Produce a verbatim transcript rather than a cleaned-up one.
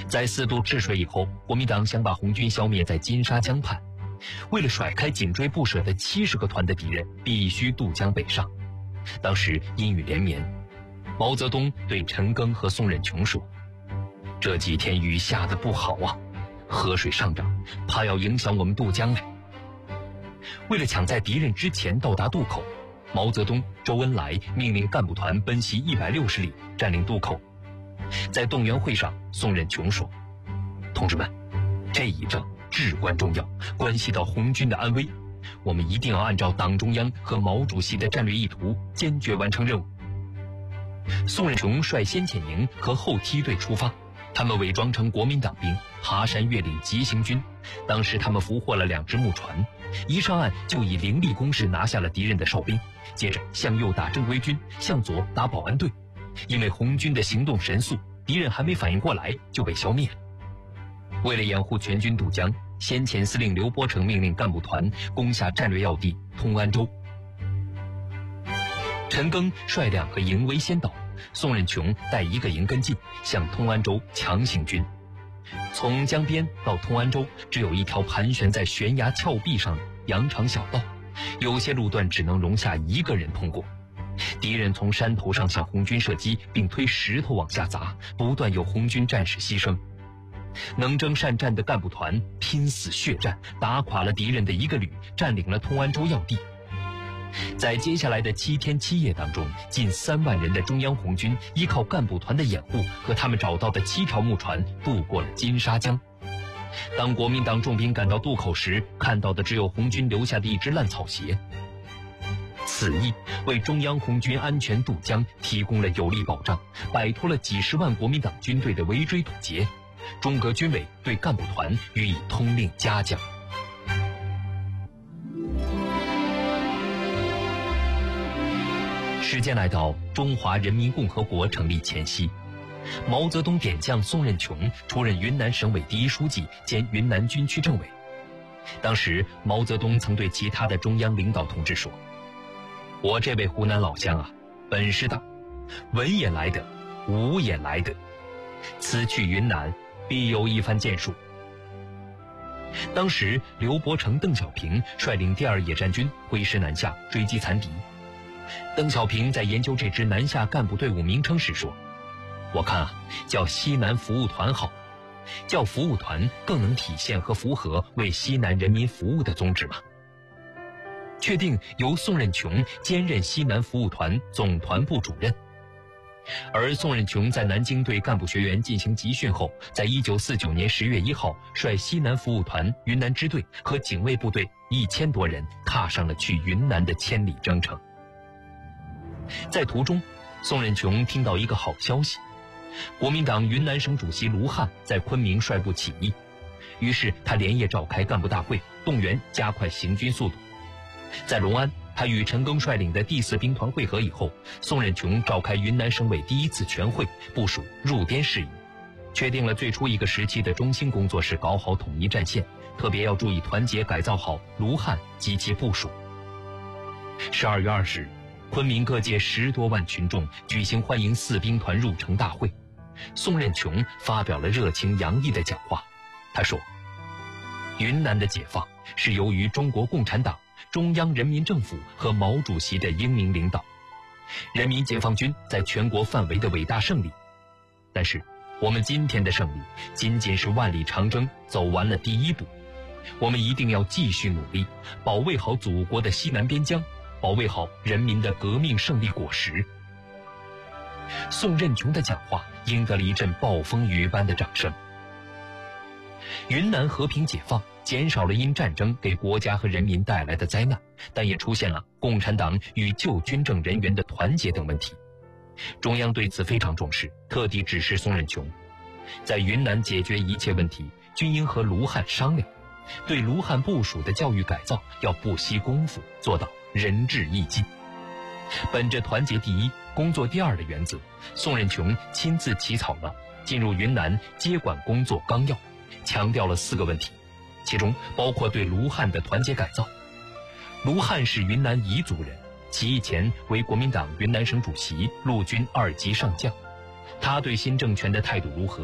在四渡赤水以后，国民党想把红军消灭在金沙江畔，为了甩开紧追不舍的七十个团的敌人，必须渡江北上。当时阴雨连绵，毛泽东对陈赓和宋任穷说：“这几天雨下得不好啊，河水上涨，怕要影响我们渡江来。”为了抢在敌人之前到达渡口，毛泽东、周恩来命令干部团奔袭一百六十里，占领渡口。在动员会上，宋任穷说：“同志们，这一仗至关重要，关系到红军的安危，我们一定要按照党中央和毛主席的战略意图，坚决完成任务。”宋任穷率先遣营和后梯队出发，他们伪装成国民党兵，爬山越岭急行军。当时他们俘获了两只木船，一上岸就以凌厉攻势拿下了敌人的哨兵，接着向右打正规军，向左打保安队。因为红军的行动神速，敌人还没反应过来就被消灭了。为了掩护全军渡江，先遣司令刘伯承命令干部团攻下战略要地通安州。陈赓率两个营为先导，宋任穷带一个营跟进，向通安州强行军。从江边到通安州只有一条盘旋在悬崖峭壁上的羊肠小道，有些路段只能容下一个人通过。敌人从山头上向红军射击，并推石头往下砸，不断有红军战士牺牲。能征善战的干部团拼死血战，打垮了敌人的一个旅，占领了通安州要地。在接下来的七天七夜当中，近三万人的中央红军依靠干部团的掩护和他们找到的七条木船渡过了金沙江。当国民党重兵赶到渡口时，看到的只有红军留下的一只烂草鞋。此役为中央红军安全渡江提供了有力保障，摆脱了几十万国民党军队的围追堵截。中革军委对干部团予以通令嘉奖。时间来到中华人民共和国成立前夕，毛泽东点将宋任穷出任云南省委第一书记兼云南军区政委。当时毛泽东曾对其他的中央领导同志说：“我这位湖南老乡啊，本事大，文也来得，武也来得，此去云南必有一番建树。”当时刘伯承、邓小平率领第二野战军挥师南下追击残敌。邓小平在研究这支南下干部队伍名称时说：“我看啊，叫西南服务团好，叫服务团更能体现和符合为西南人民服务的宗旨嘛。”确定由宋任穷兼任西南服务团总团部主任。而宋任穷在南京对干部学员进行集训后，在一九四九年十月一号率西南服务团云南支队和警卫部队一千多人踏上了去云南的千里征程。在途中，宋任穷听到一个好消息，国民党云南省主席卢汉在昆明率部起义，于是他连夜召开干部大会，动员加快行军速度。在隆安，他与陈赓率领的第四兵团会合以后，宋任穷召开云南省委第一次全会，部署入滇事宜，确定了最初一个时期的中心工作是搞好统一战线，特别要注意团结改造好卢汉及其部署。十二月二十日，昆明各界十多万群众举行欢迎四兵团入城大会，宋任穷发表了热情洋溢的讲话。他说：“云南的解放是由于中国共产党、中央人民政府和毛主席的英明领导，人民解放军在全国范围的伟大胜利。但是我们今天的胜利仅仅是万里长征走完了第一步，我们一定要继续努力，保卫好祖国的西南边疆，保卫好人民的革命胜利果实。”宋任穷的讲话赢得了一阵暴风雨般的掌声。云南和平解放减少了因战争给国家和人民带来的灾难，但也出现了共产党与旧军政人员的团结等问题。中央对此非常重视，特地指示宋任穷，在云南解决一切问题，均应和卢汉商量，对卢汉部署的教育改造要不惜功夫，做到仁至义尽。本着团结第一、工作第二的原则，宋任穷亲自起草了进入云南接管工作纲要，强调了四个问题，其中包括对卢汉的团结改造。卢汉是云南彝族人，起义前为国民党云南省主席、陆军二级上将。他对新政权的态度如何？